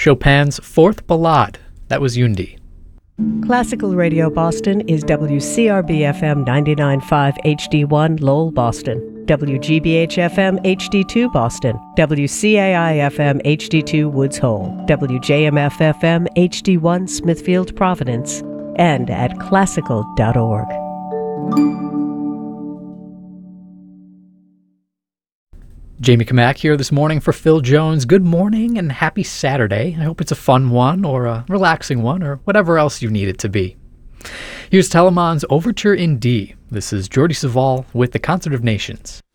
Chopin's Fourth Ballade. That was Yundi. Classical Radio Boston is WCRB-FM 99.5 HD1 Lowell, Boston, WGBH-FM HD2 Boston, WCAI-FM HD2 Woods Hole, WJMF-FM HD1 Smithfield, Providence, and at classical.org. Jamie Kamak here this morning for Phil Jones. Good morning and happy Saturday. I hope it's a fun one or a relaxing one or whatever else you need it to be. Here's Telemann's Overture in D. This is Jordi Savall with the Concert of Nations.